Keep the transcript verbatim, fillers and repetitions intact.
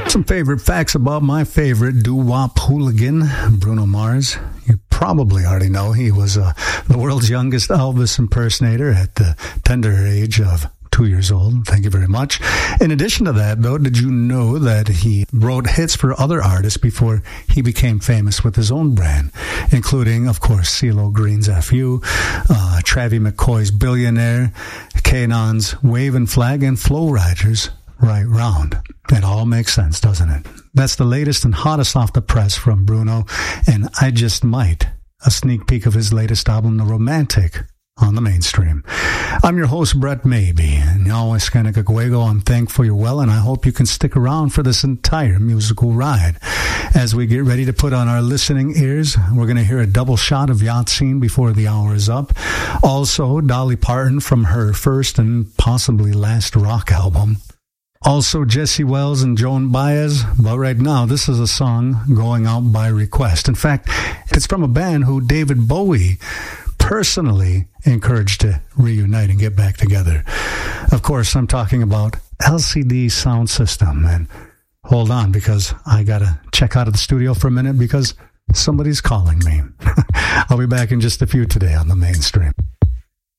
Some favorite facts about my favorite doo-wop hooligan, Bruno Mars. You probably already know he was uh, the world's youngest Elvis impersonator at the tender age of two years old. Thank you very much. In addition to that, though, did you know that he wrote hits for other artists before he became famous with his own brand, including, of course, CeeLo Green's F U, uh, Travie McCoy's Billionaire, Kanon's Wavin' Flag, and Flo Rida's Right Round. It all makes sense, doesn't it? That's the latest and hottest off the press from Bruno, and I Just Might, a sneak peek of his latest album, The Romantic, on the mainstream. I'm your host, Brett Maybe, and always kind of Kakwego. I'm thankful you're well, and I hope you can stick around for this entire musical ride. As we get ready to put on our listening ears, we're going to hear a double shot of Yatsine before the hour is up. Also, Dolly Parton from her first and possibly last rock album. Also, Jesse Wells and Joan Baez. But right now, this is a song going out by request. In fact, it's from a band who David Bowie personally encouraged to reunite and get back together. Of course, I'm talking about L C D Sound System. And hold on, because I got to check out of the studio for a minute because somebody's calling me. I'll be back in just a few today on the mainstream.